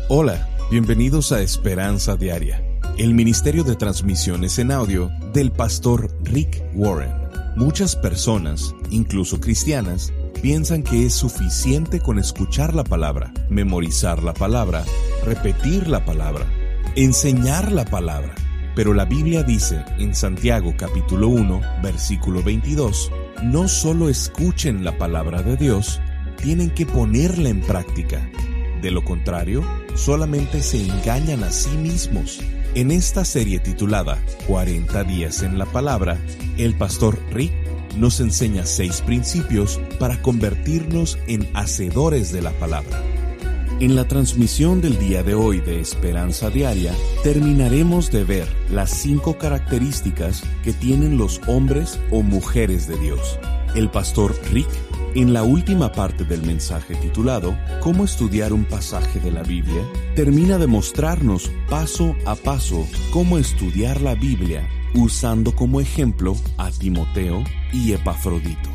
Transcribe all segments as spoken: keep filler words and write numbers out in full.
Hola, bienvenidos a Esperanza Diaria, el ministerio de transmisiones en audio del pastor Rick Warren. Muchas personas, incluso cristianas, piensan que es suficiente con escuchar la palabra, memorizar la palabra, repetir la palabra, enseñar la palabra. Pero la Biblia dice en Santiago capítulo uno, versículo veintidós, no solo escuchen la palabra de Dios, tienen que ponerla en práctica. De lo contrario, solamente se engañan a sí mismos. En esta serie titulada cuarenta días en la palabra, el pastor Rick nos enseña seis principios para convertirnos en hacedores de la palabra. En la transmisión del día de hoy de Esperanza Diaria, terminaremos de ver las cinco características que tienen los hombres o mujeres de Dios. El pastor Rick, en la última parte del mensaje titulado ¿Cómo estudiar un pasaje de la Biblia?, termina de mostrarnos paso a paso cómo estudiar la Biblia, usando como ejemplo a Timoteo y Epafrodito.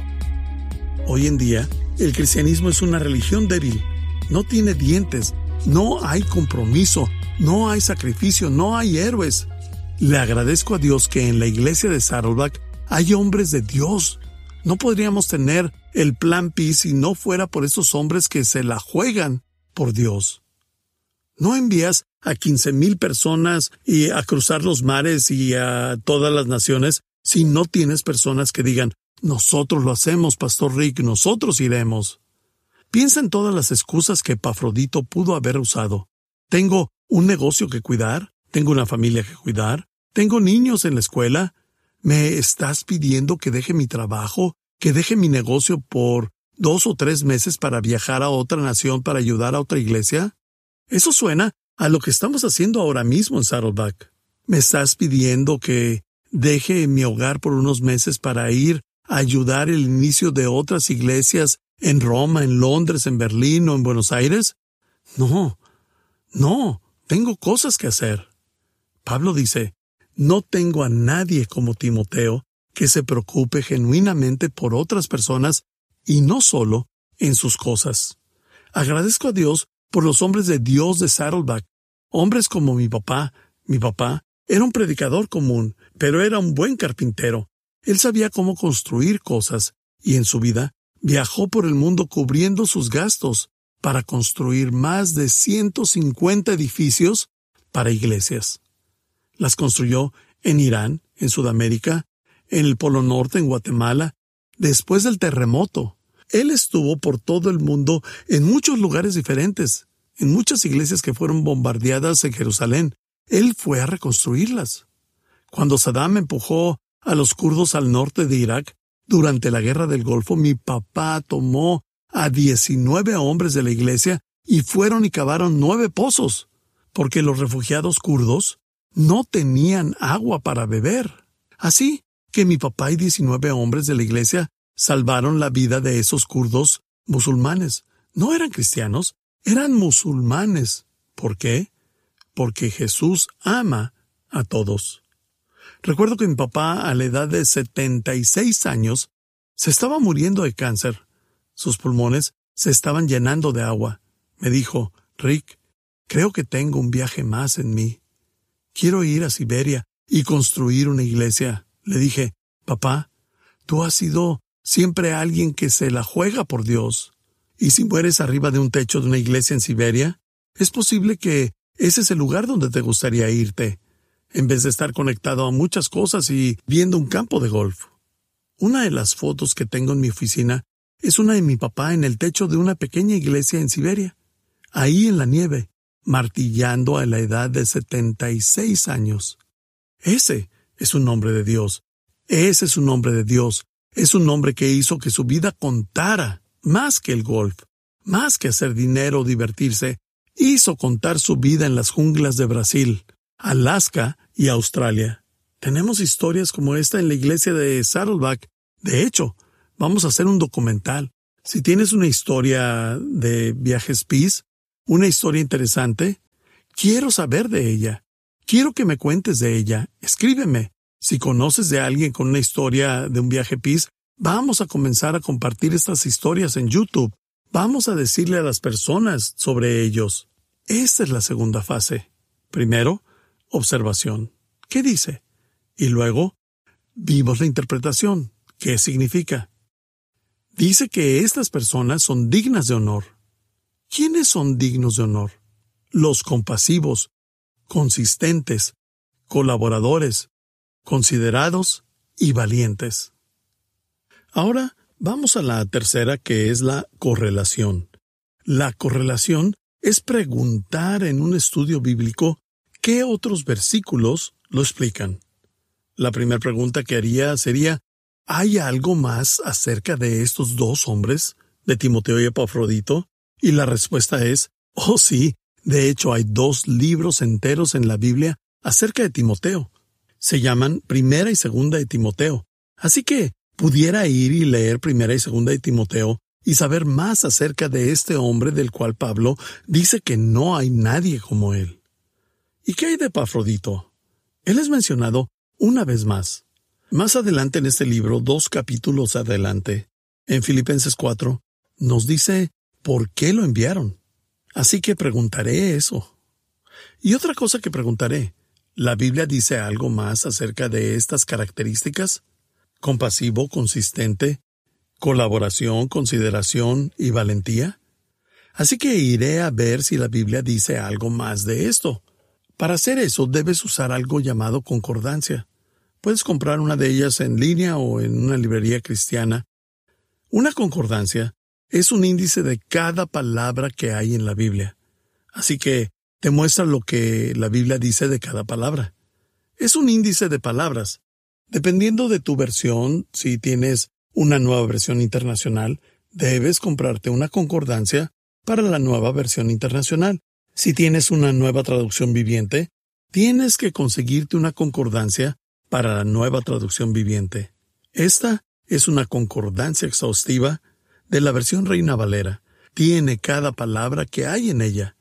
Hoy en día, el cristianismo es una religión débil. No tiene dientes, no hay compromiso, no hay sacrificio, no hay héroes. Le agradezco a Dios que en la iglesia de Saddleback hay hombres de Dios. No podríamos tener el plan P si no fuera por esos hombres que se la juegan por Dios. No envías a quince mil personas y a cruzar los mares y a todas las naciones si no tienes personas que digan, nosotros lo hacemos, Pastor Rick, nosotros iremos. Piensa en todas las excusas que Epafrodito pudo haber usado. Tengo un negocio que cuidar, tengo una familia que cuidar, tengo niños en la escuela. ¿Me estás pidiendo que deje mi trabajo, que deje mi negocio por dos o tres meses para viajar a otra nación para ayudar a otra iglesia? Eso suena a lo que estamos haciendo ahora mismo en Saddleback. ¿Me estás pidiendo que deje mi hogar por unos meses para ir a ayudar el inicio de otras iglesias en Roma, en Londres, en Berlín o en Buenos Aires? No, no, tengo cosas que hacer. Pablo dice, no tengo a nadie como Timoteo que se preocupe genuinamente por otras personas y no solo en sus cosas. Agradezco a Dios por los hombres de Dios de Saddleback, hombres como mi papá. Mi papá era un predicador común, pero era un buen carpintero. Él sabía cómo construir cosas y en su vida viajó por el mundo cubriendo sus gastos para construir más de ciento cincuenta edificios para iglesias. Las construyó en Irán, en Sudamérica, en el Polo Norte, en Guatemala, después del terremoto. Él estuvo por todo el mundo en muchos lugares diferentes, en muchas iglesias que fueron bombardeadas en Jerusalén. Él fue a reconstruirlas. Cuando Saddam empujó a los kurdos al norte de Irak, durante la Guerra del Golfo, mi papá tomó a diecinueve hombres de la iglesia y fueron y cavaron nueve pozos, porque los refugiados kurdos no tenían agua para beber. Así que mi papá y diecinueve hombres de la iglesia salvaron la vida de esos kurdos musulmanes. No eran cristianos, eran musulmanes. ¿Por qué? Porque Jesús ama a todos. Recuerdo que mi papá, a la edad de setenta y seis años, se estaba muriendo de cáncer. Sus pulmones se estaban llenando de agua. Me dijo, Rick, creo que tengo un viaje más en mí. Quiero ir a Siberia y construir una iglesia. Le dije, papá, tú has sido siempre alguien que se la juega por Dios. ¿Y si mueres arriba de un techo de una iglesia en Siberia? Es posible que ese es el lugar donde te gustaría irte, en vez de estar conectado a muchas cosas y viendo un campo de golf. Una de las fotos que tengo en mi oficina es una de mi papá en el techo de una pequeña iglesia en Siberia, ahí en la nieve, martillando a la edad de setenta y seis años. Ese es un hombre de Dios. Ese es un hombre de Dios. Es un hombre que hizo que su vida contara más que el golf, más que hacer dinero o divertirse. Hizo contar su vida en las junglas de Brasil, Alaska y Australia. Tenemos historias como esta en la iglesia de Saddleback. De hecho, vamos a hacer un documental. Si tienes una historia de viajes Peace, una historia interesante, quiero saber de ella. Quiero que me cuentes de ella. Escríbeme. Si conoces de alguien con una historia de un viaje Peace, vamos a comenzar a compartir estas historias en YouTube. Vamos a decirle a las personas sobre ellos. Esta es la segunda fase. Primero, observación. ¿Qué dice? Y luego, vimos la interpretación. ¿Qué significa? Dice que estas personas son dignas de honor. ¿Quiénes son dignos de honor? Los compasivos, consistentes, colaboradores, considerados y valientes. Ahora vamos a la tercera, que es la correlación. La correlación es preguntar en un estudio bíblico qué otros versículos lo explican. La primera pregunta que haría sería, ¿hay algo más acerca de estos dos hombres, de Timoteo y Epafrodito? Y la respuesta es, oh sí, de hecho hay dos libros enteros en la Biblia acerca de Timoteo. Se llaman Primera y Segunda de Timoteo. Así que pudiera ir y leer Primera y Segunda de Timoteo y saber más acerca de este hombre del cual Pablo dice que no hay nadie como él. ¿Y qué hay de Epafrodito? Él es mencionado una vez más. Más adelante en este libro, dos capítulos adelante, en Filipenses cuatro, nos dice por qué lo enviaron. Así que preguntaré eso. Y otra cosa que preguntaré, ¿la Biblia dice algo más acerca de estas características? Compasivo, consistente, colaboración, consideración y valentía. Así que iré a ver si la Biblia dice algo más de esto. Para hacer eso debes usar algo llamado concordancia. Puedes comprar una de ellas en línea o en una librería cristiana. Una concordancia es un índice de cada palabra que hay en la Biblia. Así que te muestra lo que la Biblia dice de cada palabra. Es un índice de palabras. Dependiendo de tu versión, si tienes una nueva versión internacional, debes comprarte una concordancia para la nueva versión internacional. Si tienes una nueva traducción viviente, tienes que conseguirte una concordancia para la nueva traducción viviente. Esta es una concordancia exhaustiva de la versión Reina Valera. Tiene cada palabra que hay en ella.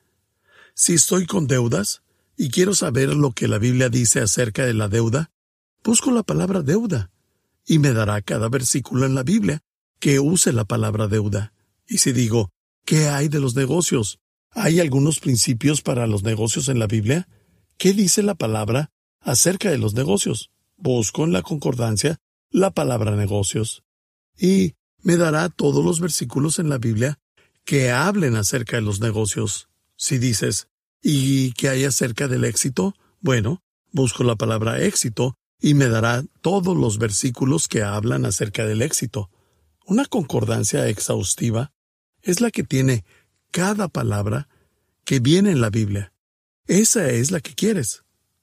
Si estoy con deudas y quiero saber lo que la Biblia dice acerca de la deuda, busco la palabra deuda y me dará cada versículo en la Biblia que use la palabra deuda. Y si digo, ¿qué hay de los negocios? ¿Hay algunos principios para los negocios en la Biblia? ¿Qué dice la palabra acerca de los negocios? Busco en la concordancia la palabra negocios. Y me dará todos los versículos en la Biblia que hablen acerca de los negocios. Si dices, ¿y qué hay acerca del éxito? Bueno, busco la palabra éxito y me dará todos los versículos que hablan acerca del éxito. Una concordancia exhaustiva es la que tiene cada palabra que viene en la Biblia. Esa es la que quieres.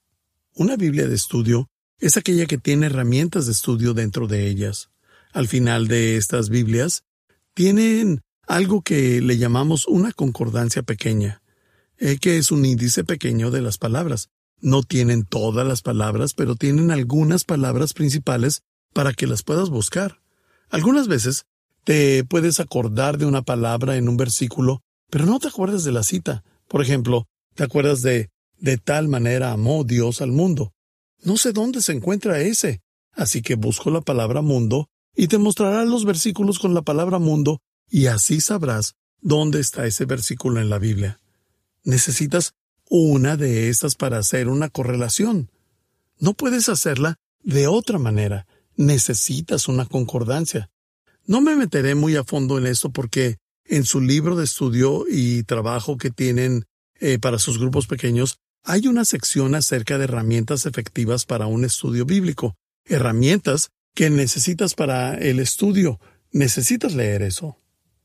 Una Biblia de estudio es aquella que tiene herramientas de estudio dentro de ellas. Al final de estas Biblias, tienen algo que le llamamos una concordancia pequeña, eh, que es un índice pequeño de las palabras. No tienen todas las palabras, pero tienen algunas palabras principales para que las puedas buscar. Algunas veces te puedes acordar de una palabra en un versículo, pero no te acuerdas de la cita. Por ejemplo, te acuerdas de «de tal manera amó Dios al mundo». No sé dónde se encuentra ese, así que busco la palabra mundo y te mostrará los versículos con la palabra mundo y así sabrás dónde está ese versículo en la Biblia. Necesitas una de estas para hacer una correlación. No puedes hacerla de otra manera. Necesitas una concordancia. No me meteré muy a fondo en esto porque en su libro de estudio y trabajo que tienen eh, para sus grupos pequeños, hay una sección acerca de herramientas efectivas para un estudio bíblico. Herramientas que necesitas para el estudio. Necesitas leer eso.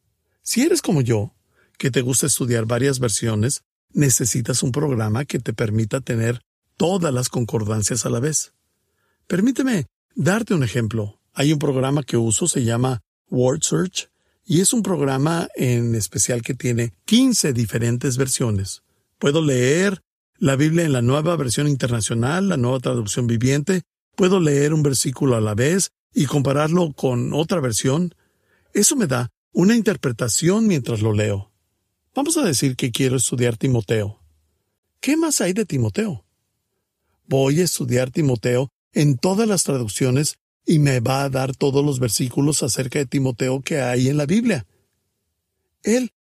Si eres como yo, que te gusta estudiar varias versiones, necesitas un programa que te permita tener todas las concordancias a la vez. Permíteme darte un ejemplo. Hay un programa que uso, se llama Word Search, y es un programa en especial que tiene quince diferentes versiones. Puedo leer la Biblia en la nueva versión internacional, la nueva traducción viviente. Puedo leer un versículo a la vez y compararlo con otra versión. Eso me da una interpretación mientras lo leo. Vamos a decir que quiero estudiar Timoteo. ¿Qué más hay de Timoteo? Voy a estudiar Timoteo en todas las traducciones y me va a dar todos los versículos acerca de Timoteo que hay en la Biblia. Él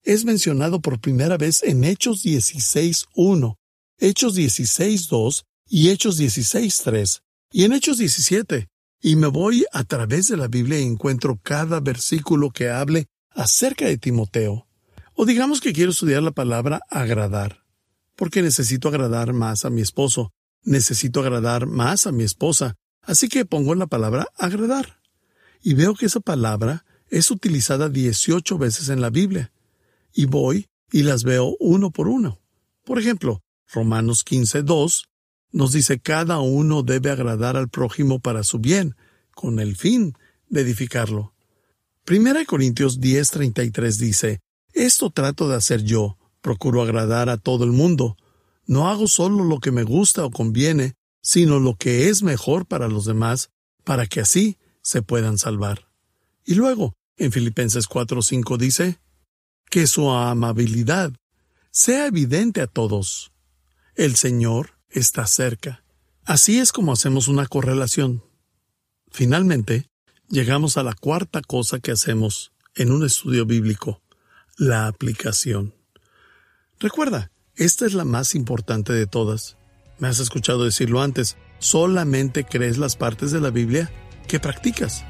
es mencionado por primera vez en Hechos dieciséis uno, Hechos dieciséis dos y Hechos dieciséis tres, y en Hechos diecisiete. Y me voy a través de la Biblia y encuentro cada versículo que hable acerca de Timoteo. O digamos que quiero estudiar la palabra agradar, porque necesito agradar más a mi esposo, necesito agradar más a mi esposa, así que pongo la palabra agradar. Y veo que esa palabra es utilizada dieciocho veces en la Biblia, y voy y las veo uno por uno. Por ejemplo, Romanos quince dos nos dice cada uno debe agradar al prójimo para su bien, con el fin de edificarlo. Primera de Corintios diez treinta y tres dice, esto trato de hacer yo, procuro agradar a todo el mundo. No hago solo lo que me gusta o conviene, sino lo que es mejor para los demás, para que así se puedan salvar. Y luego, en Filipenses cuatro cinco dice, que su amabilidad sea evidente a todos. El Señor está cerca. Así es como hacemos una correlación. Finalmente, llegamos a la cuarta cosa que hacemos en un estudio bíblico, la aplicación. Recuerda, esta es la más importante de todas. Me has escuchado decirlo antes, solamente crees las partes de la Biblia que practicas.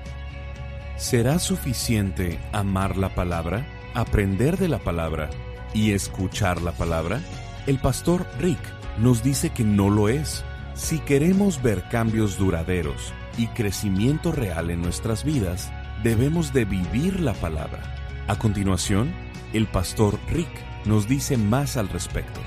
¿Será suficiente amar la palabra, aprender de la palabra y escuchar la palabra? El pastor Rick nos dice que no lo es. Si queremos ver cambios duraderos y crecimiento real en nuestras vidas, debemos de vivir la palabra. A continuación, el pastor Rick nos dice más al respecto.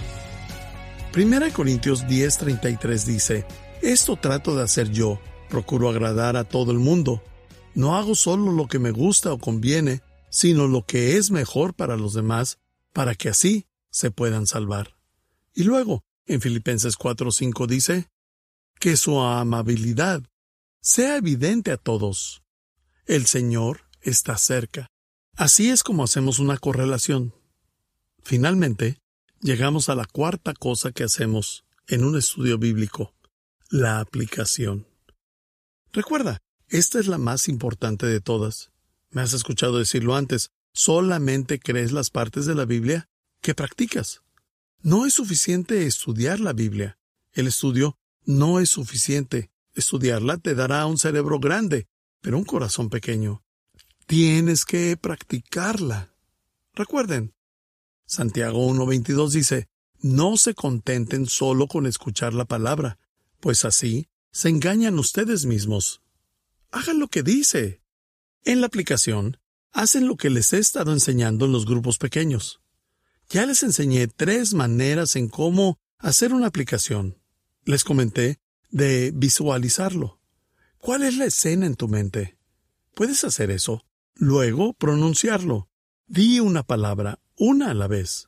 Primera de Corintios diez treinta y tres dice, esto trato de hacer yo, procuro agradar a todo el mundo. No hago solo lo que me gusta o conviene, sino lo que es mejor para los demás, para que así se puedan salvar. Y luego, en Filipenses cuatro cinco dice, que su amabilidad sea evidente a todos. El Señor está cerca. Así es como hacemos una correlación. Finalmente, llegamos a la cuarta cosa que hacemos en un estudio bíblico, la aplicación. Recuerda, esta es la más importante de todas. Me has escuchado decirlo antes, solamente crees las partes de la Biblia que practicas. No es suficiente estudiar la Biblia. El estudio no es suficiente. Estudiarla te dará un cerebro grande, pero un corazón pequeño. Tienes que practicarla. Recuerden, Santiago uno veintidós dice, no se contenten solo con escuchar la palabra, pues así se engañan ustedes mismos. Hagan lo que dice. En la aplicación, hacen lo que les he estado enseñando en los grupos pequeños. Ya les enseñé tres maneras en cómo hacer una aplicación. Les comenté de visualizarlo. ¿Cuál es la escena en tu mente? Puedes hacer eso. Luego, pronunciarlo. Di una palabra, una a la vez.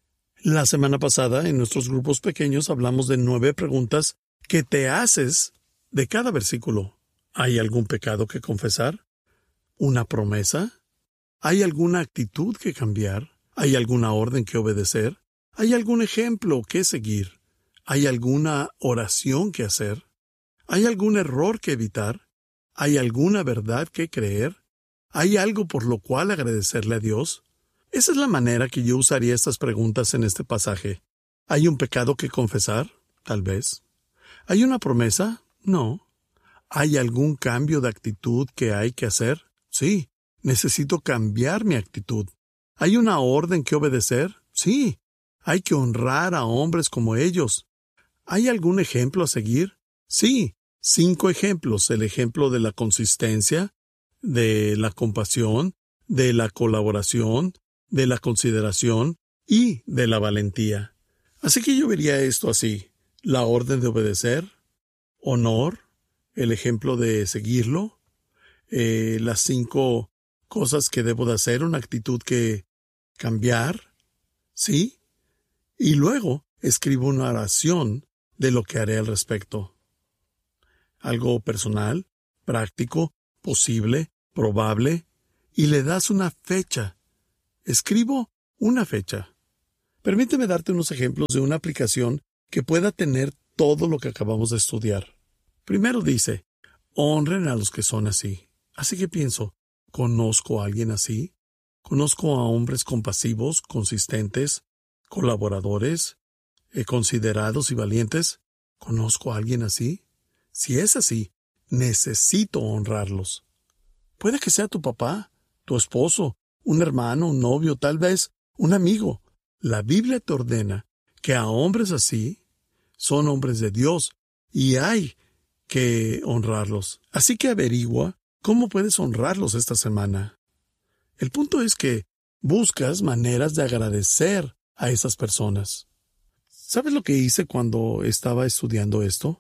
La semana pasada, en nuestros grupos pequeños, hablamos de nueve preguntas que te haces de cada versículo. ¿Hay algún pecado que confesar? ¿Una promesa? ¿Hay alguna actitud que cambiar? ¿Hay alguna orden que obedecer? ¿Hay algún ejemplo que seguir? ¿Hay alguna oración que hacer? ¿Hay algún error que evitar? ¿Hay alguna verdad que creer? ¿Hay algo por lo cual agradecerle a Dios? Esa es la manera que yo usaría estas preguntas en este pasaje. ¿Hay un pecado que confesar? Tal vez. ¿Hay una promesa? No. ¿Hay algún cambio de actitud que hay que hacer? Sí. Necesito cambiar mi actitud. ¿Hay una orden que obedecer? Sí. Hay que honrar a hombres como ellos. ¿Hay algún ejemplo a seguir? Sí. Cinco ejemplos. El ejemplo de la consistencia, de la compasión, de la colaboración, de la consideración y de la valentía. Así que yo vería esto así. La orden de obedecer, honor, el ejemplo de seguirlo, eh, las cinco cosas que debo de hacer, una actitud que cambiar, ¿sí? Y luego escribo una oración de lo que haré al respecto. Algo personal, práctico, posible, probable, y le das una fecha. Escribo una fecha. Permíteme darte unos ejemplos de una aplicación que pueda tener todo lo que acabamos de estudiar. Primero dice, honren a los que son así. Así que pienso, ¿conozco a alguien así? Conozco a hombres compasivos, consistentes, colaboradores, eh, considerados y valientes. ¿Conozco a alguien así? Si es así, necesito honrarlos. Puede que sea tu papá, tu esposo, un hermano, un novio, tal vez un amigo. La Biblia te ordena que a hombres así son hombres de Dios y hay que honrarlos. Así que averigua cómo puedes honrarlos esta semana. El punto es que buscas maneras de agradecer a esas personas. ¿Sabes lo que hice cuando estaba estudiando esto?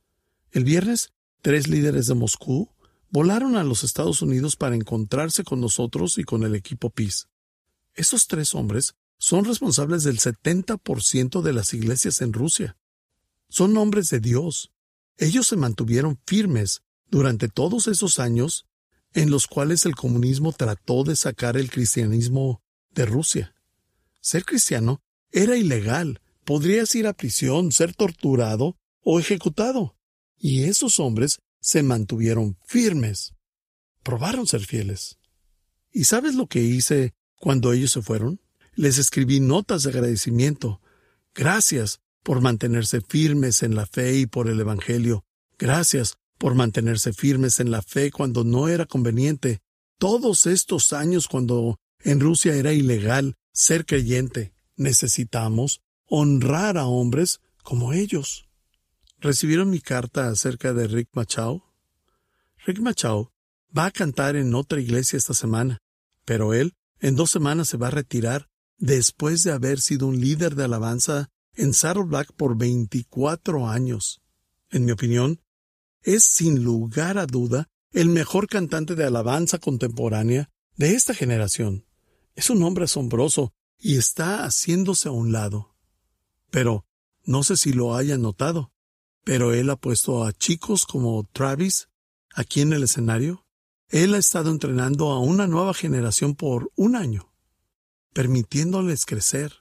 El viernes, tres líderes de Moscú volaron a los Estados Unidos para encontrarse con nosotros y con el equipo Peace. Esos tres hombres son responsables del setenta por ciento de las iglesias en Rusia. Son hombres de Dios. Ellos se mantuvieron firmes durante todos esos años en los cuales el comunismo trató de sacar el cristianismo de Rusia. Ser cristiano era ilegal. Podrías ir a prisión, ser torturado o ejecutado. Y esos hombres se mantuvieron firmes. Probaron ser fieles. ¿Y sabes lo que hice cuando ellos se fueron? Les escribí notas de agradecimiento. Gracias por mantenerse firmes en la fe y por el Evangelio. Gracias por mantenerse firmes en la fe cuando no era conveniente. Todos estos años cuando en Rusia era ilegal ser creyente. Necesitamos honrar a hombres como ellos. ¿Recibieron mi carta acerca de Rick Machau? Rick Machau va a cantar en otra iglesia esta semana, pero él en dos semanas se va a retirar después de haber sido un líder de alabanza en Saddleback por veinticuatro años. En mi opinión, es sin lugar a duda el mejor cantante de alabanza contemporánea de esta generación. Es un hombre asombroso y está haciéndose a un lado. Pero no sé si lo hayan notado, pero él ha puesto a chicos como Travis aquí en el escenario. Él ha estado entrenando a una nueva generación por un año, permitiéndoles crecer,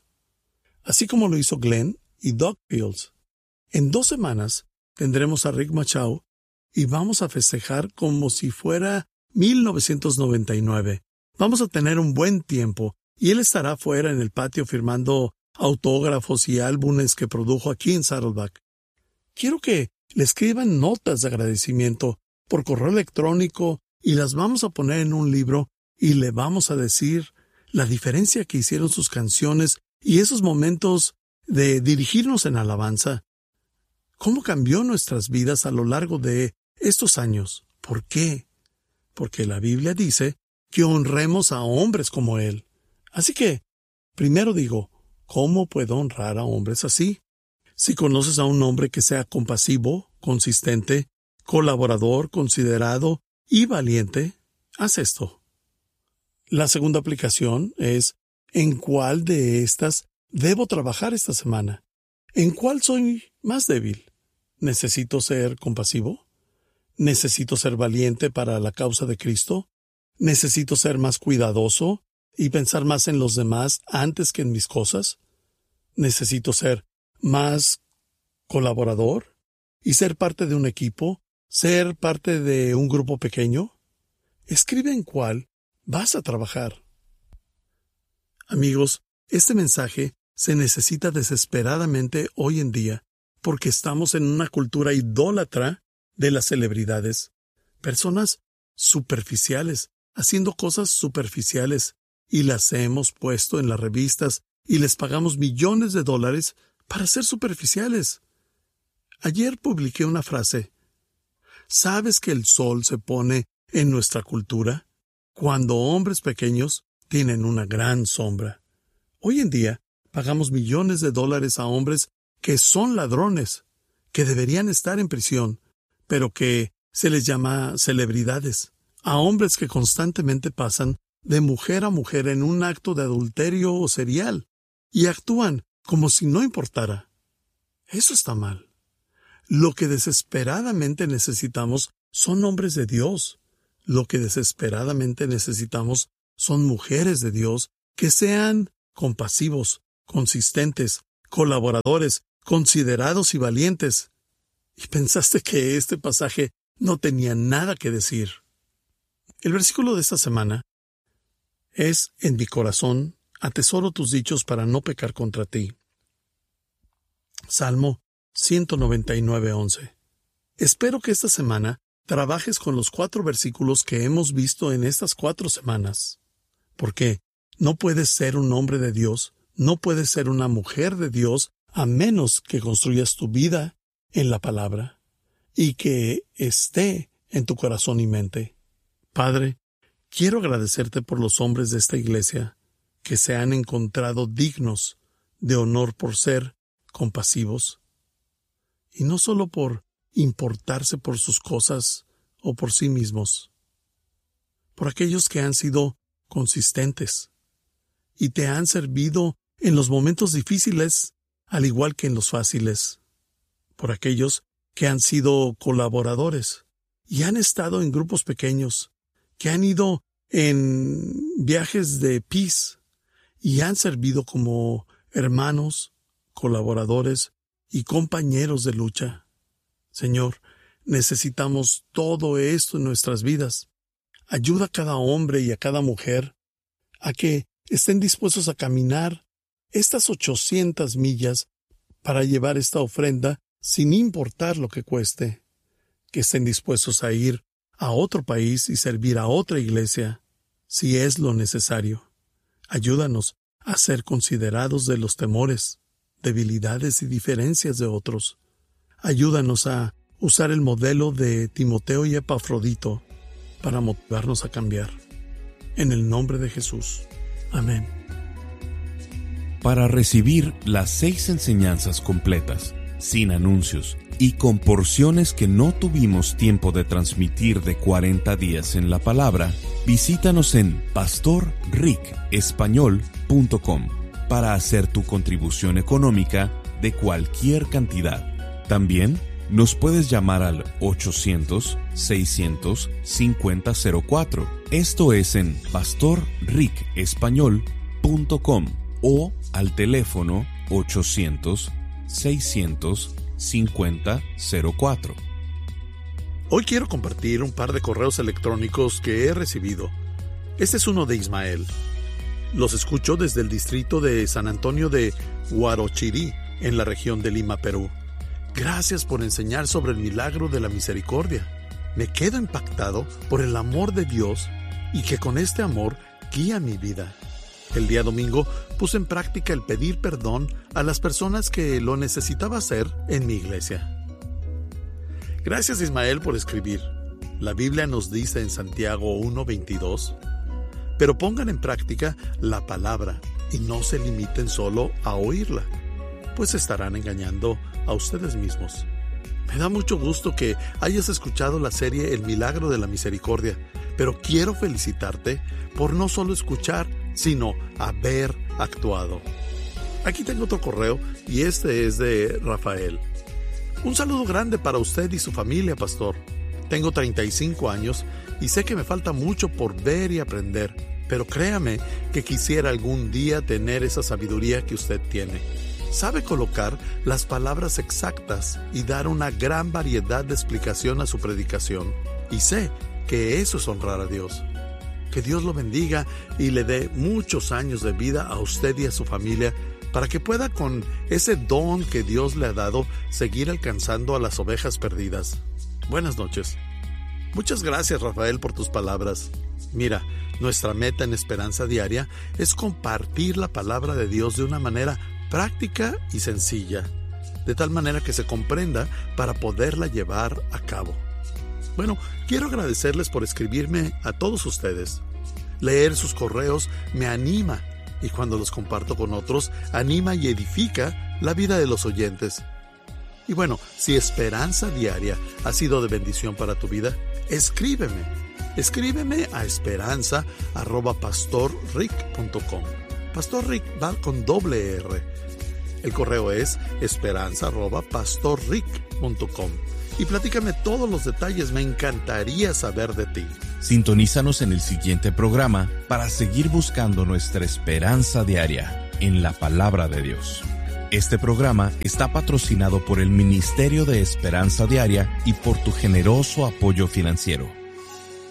así como lo hizo Glenn y Doug Fields. En dos semanas tendremos a Rick Machau y vamos a festejar como si fuera mil novecientos noventa y nueve. Vamos a tener un buen tiempo y él estará fuera en el patio firmando autógrafos y álbumes que produjo aquí en Saddleback. Quiero que le escriban notas de agradecimiento por correo electrónico y las vamos a poner en un libro y le vamos a decir la diferencia que hicieron sus canciones y esos momentos de dirigirnos en alabanza. ¿Cómo cambió nuestras vidas a lo largo de estos años? ¿Por qué? Porque la Biblia dice que honremos a hombres como él. Así que, primero digo, ¿cómo puedo honrar a hombres así? Si conoces a un hombre que sea compasivo, consistente, colaborador, considerado y valiente, haz esto. La segunda aplicación es ¿en cuál de estas debo trabajar esta semana? ¿En cuál soy más débil? ¿Necesito ser compasivo? ¿Necesito ser valiente para la causa de Cristo? ¿Necesito ser más cuidadoso y pensar más en los demás antes que en mis cosas? ¿Necesito ser más colaborador y ser parte de un equipo, ser parte de un grupo pequeño? Escribe en cuál vas a trabajar. Amigos, este mensaje se necesita desesperadamente hoy en día porque estamos en una cultura idólatra de las celebridades, personas superficiales, haciendo cosas superficiales, y las hemos puesto en las revistas y les pagamos millones de dólares para ser superficiales. Ayer publiqué una frase. ¿Sabes que el sol se pone en nuestra cultura cuando hombres pequeños tienen una gran sombra? Hoy en día pagamos millones de dólares a hombres que son ladrones, que deberían estar en prisión, pero que se les llama celebridades, a hombres que constantemente pasan de mujer a mujer en un acto de adulterio o serial, y actúan como si no importara. Eso está mal. Lo que desesperadamente necesitamos son hombres de Dios. Lo que desesperadamente necesitamos son mujeres de Dios que sean compasivos, consistentes, colaboradores, considerados y valientes. ¿Y pensaste que este pasaje no tenía nada que decir? El versículo de esta semana es: en mi corazón atesoro tus dichos para no pecar contra ti. Salmo ciento noventa y nueve, once. Espero que esta semana trabajes con los cuatro versículos que hemos visto en estas cuatro semanas. Porque no puedes ser un hombre de Dios, no puedes ser una mujer de Dios, a menos que construyas tu vida en la palabra y que esté en tu corazón y mente. Padre, quiero agradecerte por los hombres de esta iglesia que se han encontrado dignos de honor por ser compasivos, y no solo por importarse por sus cosas o por sí mismos, por aquellos que han sido consistentes y te han servido en los momentos difíciles al igual que en los fáciles, por aquellos que han sido colaboradores y han estado en grupos pequeños, que han ido en viajes de peace y han servido como hermanos, colaboradores y compañeros de lucha. Señor, necesitamos todo esto en nuestras vidas. Ayuda a cada hombre y a cada mujer a que estén dispuestos a caminar estas ochocientas millas para llevar esta ofrenda sin importar lo que cueste, que estén dispuestos a ir a otro país y servir a otra iglesia si es lo necesario. Ayúdanos a ser considerados de los temores, debilidades y diferencias de otros. Ayúdanos a usar el modelo de Timoteo y Epafrodito para motivarnos a cambiar. En el nombre de Jesús. Amén. Para recibir las seis enseñanzas completas, sin anuncios y con porciones que no tuvimos tiempo de transmitir de cuarenta días en la palabra, visítanos en pastor rick español punto com para hacer tu contribución económica de cualquier cantidad. También nos puedes llamar al ochocientos, seiscientos, cincuenta cero cuatro. Esto es en pastor rick español punto com o al teléfono ochocientos, seiscientos, cincuenta cero cuatro. Hoy quiero compartir un par de correos electrónicos que he recibido. Este es uno de Ismael. Los escucho desde el distrito de San Antonio de Huarochirí, en la región de Lima, Perú. Gracias por enseñar sobre el milagro de la misericordia. Me quedo impactado por el amor de Dios y que con este amor guía mi vida. El día domingo puse en práctica el pedir perdón a las personas que lo necesitaba hacer en mi iglesia. Gracias, Ismael, por escribir. La Biblia nos dice en Santiago uno veintidós: pero pongan en práctica la palabra y no se limiten solo a oírla, pues estarán engañando a ustedes mismos. Me da mucho gusto que hayas escuchado la serie El Milagro de la Misericordia, pero quiero felicitarte por no solo escuchar, sino haber actuado. Aquí tengo otro correo y este es de Rafael. Un saludo grande para usted y su familia, pastor. Tengo treinta y cinco años y sé que me falta mucho por ver y aprender, pero créame que quisiera algún día tener esa sabiduría que usted tiene. Sabe colocar las palabras exactas y dar una gran variedad de explicación a su predicación, y sé que eso es honrar a Dios. Que Dios lo bendiga y le dé muchos años de vida a usted y a su familia para que pueda, con ese don que Dios le ha dado, seguir alcanzando a las ovejas perdidas. Buenas noches. Muchas gracias, Rafael, por tus palabras. Mira, nuestra meta en Esperanza Diaria es compartir la palabra de Dios de una manera práctica y sencilla, de tal manera que se comprenda para poderla llevar a cabo. Bueno, quiero agradecerles por escribirme a todos ustedes. Leer sus correos me anima y cuando los comparto con otros, anima y edifica la vida de los oyentes. Y bueno, si Esperanza Diaria ha sido de bendición para tu vida, escríbeme. Escríbeme a esperanza arroba pastor rick punto com. Pastor Rick va con doble R. El correo es esperanza arroba pastor rick punto com. Y platícame todos los detalles, me encantaría saber de ti. Sintonízanos en el siguiente programa para seguir buscando nuestra esperanza diaria en la palabra de Dios. Este programa está patrocinado por el Ministerio de Esperanza Diaria y por tu generoso apoyo financiero.